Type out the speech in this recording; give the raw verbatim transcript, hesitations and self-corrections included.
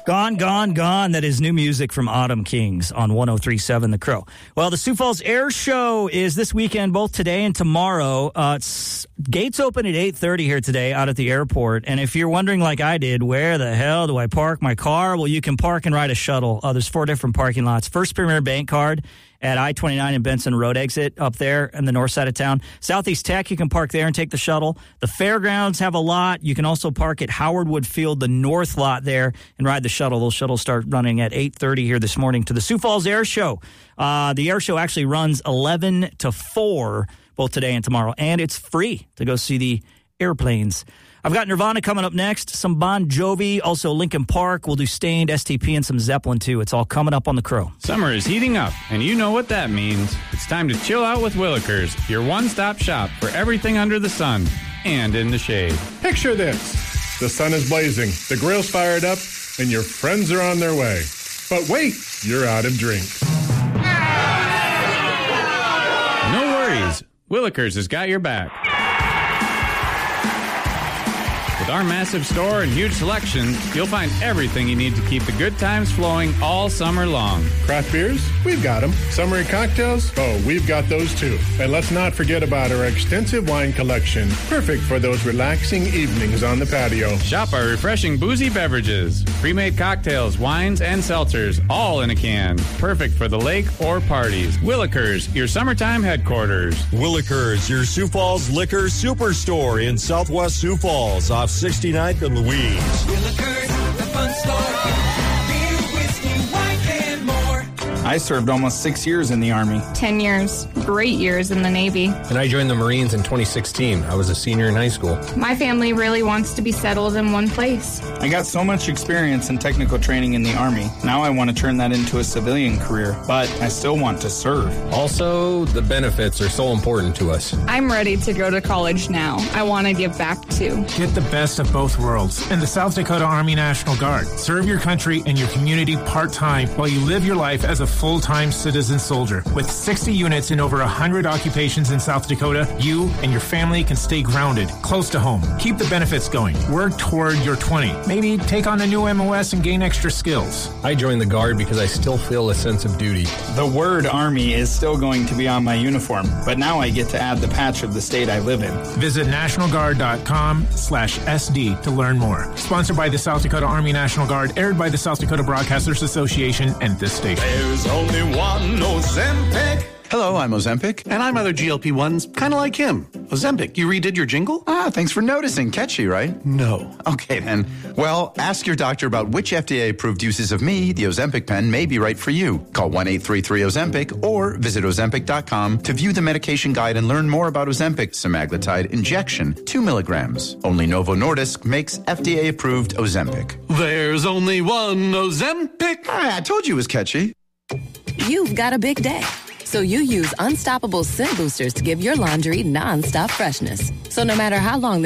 Gone, gone, gone. That is new music from Autumn Kings on one oh three point seven The Crow. Well, the Sioux Falls Air Show is this weekend, both today and tomorrow. Uh, it's, gates open at eight thirty here today out at the airport. And if you're wondering, like I did, where the hell do I park my car? Well, you can park and ride a shuttle. Uh, there's four different parking lots. First Premier Bank Card at I twenty-nine and Benson Road exit up there in the north side of town. Southeast Tech, you can park there and take the shuttle. The fairgrounds have a lot. You can also park at Howard Wood Field, the north lot there, and ride the shuttle. Those shuttles start running at eight thirty here this morning to the Sioux Falls Air Show. Uh, the air show actually runs eleven to four, both today and tomorrow, and it's free to go see the airplanes. I've got Nirvana coming up next, some Bon Jovi, also Linkin Park. We'll do Stained, S T P, and some Zeppelin, too. It's all coming up on The Crow. Summer is heating up, and you know what that means. It's time to chill out with Willikers, your one-stop shop for everything under the sun and in the shade. Picture this. The sun is blazing, the grill's fired up, and your friends are on their way. But wait, you're out of drinks. No worries. Willikers has got your back. With our massive store and huge selection, you'll find everything you need to keep the good times flowing all summer long. Craft beers? We've got them. Summery cocktails? Oh, we've got those too. And let's not forget about our extensive wine collection. Perfect for those relaxing evenings on the patio. Shop our refreshing boozy beverages. Pre-made cocktails, wines, and seltzers, all in a can. Perfect for the lake or parties. Willikers, your summertime headquarters. Willikers, your Sioux Falls liquor superstore in Southwest Sioux Falls off sixty-ninth and Louise. Willikers, the fun store. Beer, whiskey, wine, and more. I served almost six years in the Army. Ten years. Great years in the Navy. And I joined the Marines in twenty sixteen. I was a senior in high school. My family really wants to be settled in one place. I got so much experience and technical training in the Army. Now I want to turn that into a civilian career, but I still want to serve. Also, the benefits are so important to us. I'm ready to go to college now. I want to give back too. Get the best of both worlds in the South Dakota Army National Guard. Serve your country and your community part-time while you live your life as a full-time citizen soldier. With sixty units in over one hundred occupations in South Dakota, you and your family can stay grounded, close to home. Keep the benefits going. Work toward your twenty. Maybe take on a new M O S and gain extra skills. I joined the Guard because I still feel a sense of duty. The word Army is still going to be on my uniform, but now I get to add the patch of the state I live in. Visit national guard dot com slash S D to learn more. Sponsored by the South Dakota Army National Guard, aired by the South Dakota Broadcasters Association and this station. There's only one Ozempic. Hello, I'm Ozempic. And I'm other G L P ones, kind of like him. Ozempic, you redid your jingle? Ah, thanks for noticing. Catchy, right? No. Okay, then. Well, ask your doctor about which F D A-approved uses of me, the Ozempic pen, may be right for you. Call one eight three three Ozempic or visit ozempic dot com to view the medication guide and learn more about Ozempic semaglutide injection, two milligrams. Only Novo Nordisk makes F D A-approved Ozempic. There's only one Ozempic. Ah, I told you it was catchy. You've got a big day. So you use Unstoppable Scent Boosters to give your laundry non-stop freshness. So no matter how long